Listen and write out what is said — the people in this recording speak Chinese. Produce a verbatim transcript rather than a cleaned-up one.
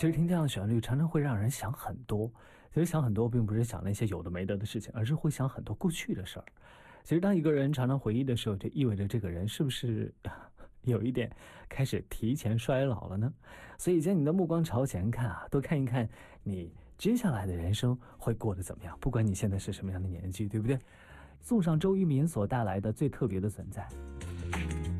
其实听这样的旋律常常会让人想很多，其实想很多并不是想那些有的没的的事情，而是会想很多过去的事儿。其实当一个人常常回忆的时候，就意味着这个人是不是有一点开始提前衰老了呢？所以将你的目光朝前看啊，多看一看你接下来的人生会过得怎么样，不管你现在是什么样的年纪，对不对？送上周渝民所带来的最特别的存在。